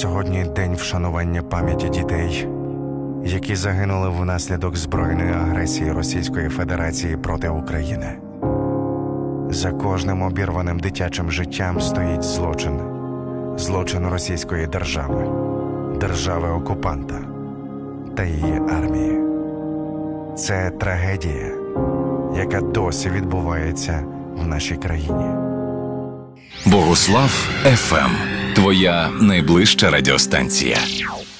Сьогодні день вшанування пам'яті дітей, які загинули внаслідок збройної агресії Російської Федерації проти України. За кожним обірваним дитячим життям стоїть злочин. Злочин Російської держави, держави-окупанта та її армії. Це трагедія, яка досі відбувається в нашій країні. Богуслав ФМ. Твоя найближча радіостанція.